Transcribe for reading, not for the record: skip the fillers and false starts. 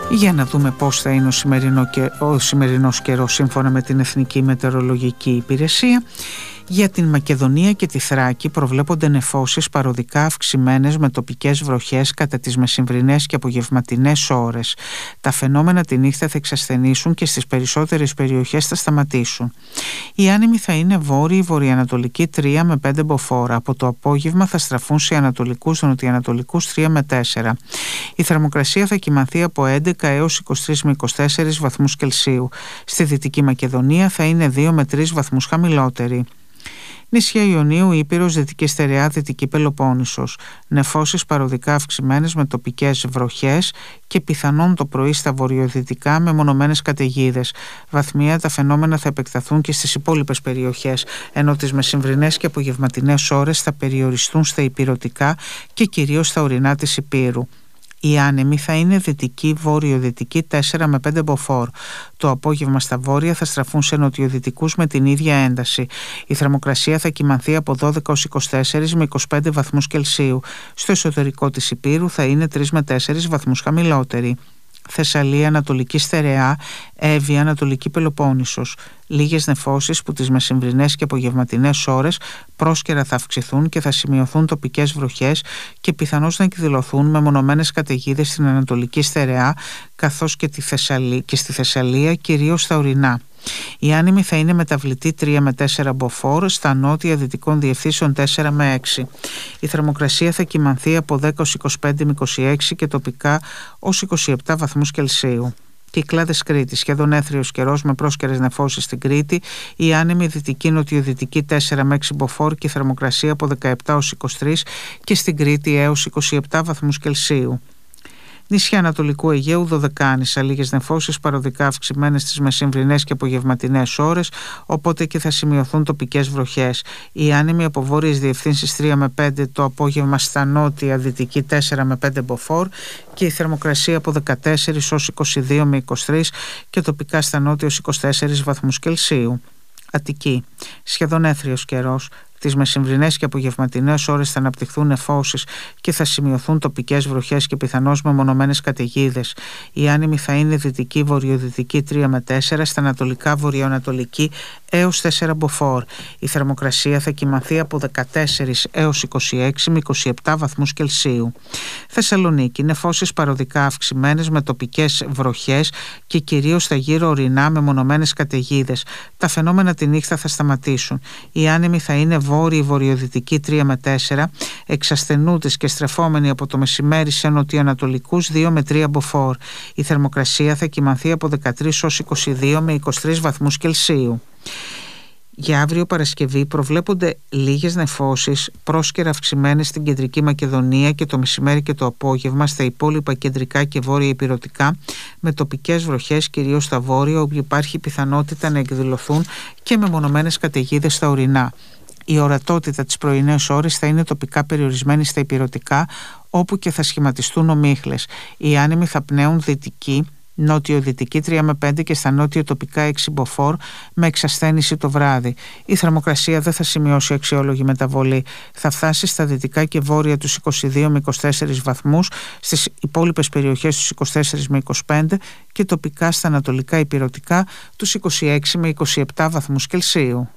Για να δούμε πώς θα είναι ο σημερινός καιρός σύμφωνα με την Εθνική Μετεωρολογική Υπηρεσία. Για την Μακεδονία και τη Θράκη προβλέπονται νεφώσεις παροδικά αυξημένες με τοπικές βροχές κατά τις μεσημβρινές και απογευματινές ώρες. Τα φαινόμενα τη νύχτα θα εξασθενήσουν και στις περισσότερες περιοχές θα σταματήσουν. Οι άνεμοι θα είναι βόρειοι βορειοανατολικοί 3 με 5 μποφόρ. Από το απόγευμα θα στραφούν σε ανατολικούς νοτιοανατολικούς 3 με 4. Η θερμοκρασία θα κυμανθεί από 11 έως 23 με 24 βαθμούς Κελσίου. Στη Δυτική Μακεδονία θα είναι 2 με 3 βαθμούς χαμηλότερη. Νησιά Ιωνίου, Ήπειρος, Δυτική Στερεά, Δυτική Πελοπόννησος. Νεφώσεις παροδικά αυξημένες με τοπικές βροχές και πιθανόν το πρωί στα βορειοδυτικά με μονομένες καταιγίδες. Βαθμία τα φαινόμενα θα επεκταθούν και στις υπόλοιπες περιοχές, ενώ τις μεσημβρινές και απογευματινές ώρες θα περιοριστούν στα ηπειρωτικά και κυρίως στα ορεινά της Ηπείρου. Οι άνεμοι θα είναι δυτική, βόρειο-δυτική 4 με 5 μποφόρ. Το απόγευμα στα βόρεια θα στραφούν σε νοτιοδυτικούς με την ίδια ένταση. Η θερμοκρασία θα κυμανθεί από 12 ως 24 με 25 βαθμούς Κελσίου. Στο εσωτερικό της Ηπείρου θα είναι 3 με 4 βαθμούς χαμηλότερη. Θεσσαλία, Ανατολική Στερεά, Εύβοια, Ανατολική Πελοπόννησος. Λίγες νεφώσεις που τις μεσημβρινές και απογευματινές ώρες πρόσκαιρα θα αυξηθούν και θα σημειωθούν τοπικές βροχές και πιθανώς να εκδηλωθούν με μονομένες καταιγίδες στην Ανατολική Στερεά καθώς και στη Θεσσαλία, κυρίως στα ορεινά. Οι άνεμοι θα είναι μεταβλητοί 3 με 4 μποφόρ, στα νότια δυτικών διευθύνσεων 4 με 6. Η θερμοκρασία θα κυμανθεί από 10 ως 25 με 26 και τοπικά ως 27 βαθμούς Κελσίου. Κυκλάδες Κρήτη, σχεδόν έθριος καιρός με πρόσκαιρες νεφώσεις στην Κρήτη. Η άνεμη δυτική νοτιοδυτική 4 με 6 μποφόρ και η θερμοκρασία από 17 ως 23 και στην Κρήτη έως 27 βαθμούς Κελσίου. Νησιά Ανατολικού Αιγαίου, Δωδεκάνησα, λίγες νεφώσεις παροδικά αυξημένες στις μεσημβρινές και απογευματινές ώρες, οπότε και θα σημειωθούν τοπικές βροχές. Οι άνεμοι από βόρειες διευθύνσεις 3 με 5, το απόγευμα στα νότια δυτική 4 με 5 μποφόρ και η θερμοκρασία από 14 ως 22 με 23 και τοπικά στα νότια ως 24 βαθμούς Κελσίου. Αττική, σχεδόν έθριος καιρός. Τις μεσημβρινές και απογευματινές ώρες θα αναπτυχθούν νεφώσεις και θα σημειωθούν τοπικές βροχές και πιθανώς μεμονωμένες καταιγίδες. Οι άνεμοι θα είναι δυτική βορειοδυτική 3 με 4, στα ανατολικά βορειοανατολική έως 4 μποφόρ. Η θερμοκρασία θα κυμανθεί από 14 έως 26 με 27 βαθμούς Κελσίου. Θεσσαλονίκη, νεφώσεις παροδικά αυξημένες με τοπικές βροχές και κυρίως στα γύρω ορεινά με μονομένες καταιγίδες. Τα φαινόμενα τη νύχτα θα σταματήσουν. Οι άνεμοι θα είναι βόρειοι βορειοδυτική 3 με 4, εξασθενούτες και στρεφόμενοι από το μεσημέρι σε νοτιοανατολικούς 2 με 3 μποφόρ. Η θερμοκρασία θα κυμανθεί από 13 ως 22 με 23 βαθμούς Κελσίου. Για αύριο Παρασκευή προβλέπονται λίγες νεφώσεις πρόσκαιρα αυξημένες στην Κεντρική Μακεδονία και το μεσημέρι και το απόγευμα στα υπόλοιπα κεντρικά και βόρεια ηπειρωτικά με τοπικές βροχές κυρίως στα βόρεια όπου υπάρχει πιθανότητα να εκδηλωθούν και μεμονωμένες καταιγίδες στα ορεινά. Η ορατότητα τις πρωινές ώρες θα είναι τοπικά περιορισμένη στα ηπειρωτικά όπου και θα σχηματιστούν ομίχλες. Οι άνεμοι θα πνέουν δυτική, νότιο-δυτική 3 με 5 και στα νότια τοπικά 6 μποφόρ με εξασθένηση το βράδυ. Η θερμοκρασία δεν θα σημειώσει αξιόλογη μεταβολή. Θα φτάσει στα δυτικά και βόρεια τους 22 με 24 βαθμούς, στις υπόλοιπες περιοχές τους 24 με 25 και τοπικά στα ανατολικά ηπειρωτικά τους 26 με 27 βαθμούς Κελσίου.